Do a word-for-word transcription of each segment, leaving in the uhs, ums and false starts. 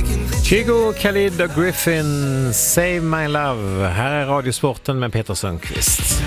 Chigo, Khalid och Griffin, Save My Love. Här är Radiosporten med Peter Sundqvist.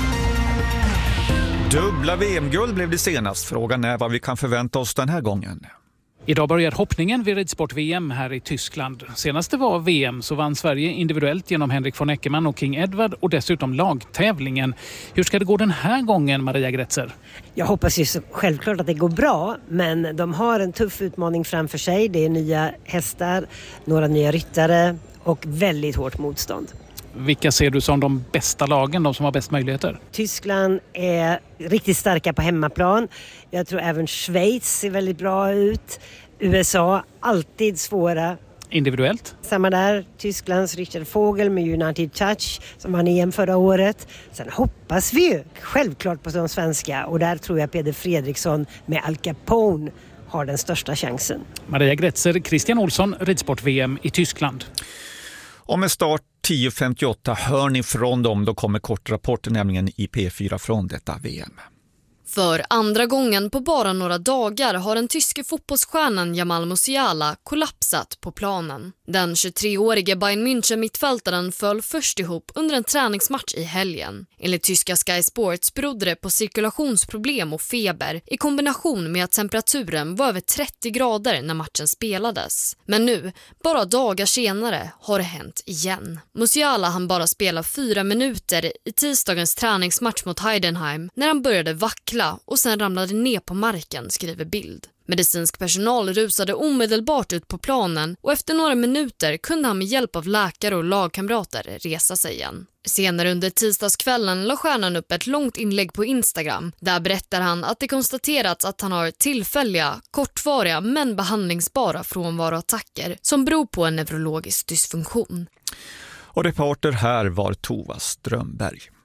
Dubbla V M-guld blev det senast. Frågan är vad vi kan förvänta oss den här gången. Idag börjar hoppningen vid ridsport-V M här i Tyskland. Senast det var V M så vann Sverige individuellt genom Henrik von Eckermann och King Edward och dessutom lagtävlingen. Hur ska det gå den här gången, Maria Gretzer? Jag hoppas ju så självklart att det går bra, men de har en tuff utmaning framför sig. Det är nya hästar, några nya ryttare och väldigt hårt motstånd. Vilka ser du som de bästa lagen, de som har bäst möjligheter? Tyskland är riktigt starka på hemmaplan. Jag tror även Schweiz ser väldigt bra ut. U S A, alltid svåra. Individuellt? Samma där, Tysklands Richard Vogel med United Touch som vann E M förra året. Sen hoppas vi ju självklart på de svenska och där tror jag Peder Fredriksson med Al Capone har den största chansen. Maria Gretzer, Christian Olsson, ridsport-V M i Tyskland. Och med start tio femtioåtta hör ni från dem, då kommer kortrapporten nämligen i P fyra från detta V M. För andra gången på bara några dagar har den tyske fotbollsstjärnan Jamal Musiala kollapsat på planen. Den tjugotreårige Bayern München-mittfältaren föll först ihop under en träningsmatch i helgen. Enligt tyska Sky Sports berodde det på cirkulationsproblem och feber i kombination med att temperaturen var över trettio grader när matchen spelades. Men nu, bara dagar senare, har det hänt igen. Musiala hann bara spela fyra minuter i tisdagens träningsmatch mot Heidenheim när han började vackla och sen ramlade ner på marken, skriver Bild. Medicinsk personal rusade omedelbart ut på planen och efter några minuter kunde han med hjälp av läkare och lagkamrater resa sig igen. Senare under tisdagskvällen la stjärnan upp ett långt inlägg på Instagram. Där berättar han att det konstaterats att han har tillfälliga, kortvariga men behandlingsbara frånvaroattacker som beror på en neurologisk dysfunktion. Och reporter här var Tova Strömberg.